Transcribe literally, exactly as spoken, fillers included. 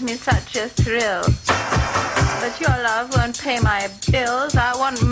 me such a thrill. But your love won't pay my bills. I want